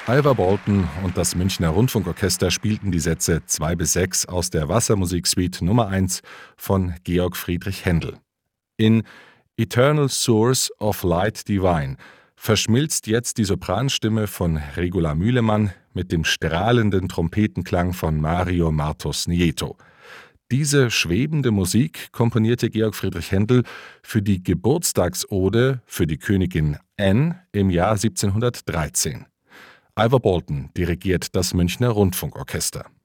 Ivor Bolton und das Münchner Rundfunkorchester spielten die Sätze 2-6 aus der Wassermusiksuite Nummer 1 von Georg Friedrich Händel. In Eternal Source of Light Divine verschmilzt jetzt die Sopranstimme von Regula Mühlemann mit dem strahlenden Trompetenklang von Mario Martos Nieto. Diese schwebende Musik komponierte Georg Friedrich Händel für die Geburtstagsode für die Königin Anne im Jahr 1713. Ivor Bolton dirigiert das Münchner Rundfunkorchester.